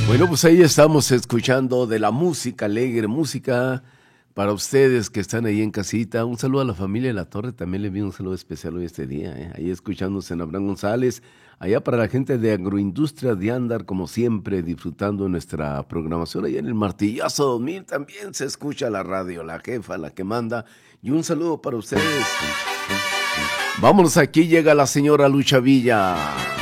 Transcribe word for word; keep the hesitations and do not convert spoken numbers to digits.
Bueno, pues ahí estamos escuchando de la música alegre, música para ustedes que están ahí en casita. Un saludo a la familia de La Torre, también les envío un saludo especial hoy este día, ¿eh? Ahí escuchándose en Abraham González, allá para la gente de Agroindustria de Andar, como siempre, disfrutando de nuestra programación. Allá en el Martillazo dos mil también se escucha la radio, la jefa, la que manda. Y un saludo para ustedes. Vámonos, aquí llega la señora Lucha Villa.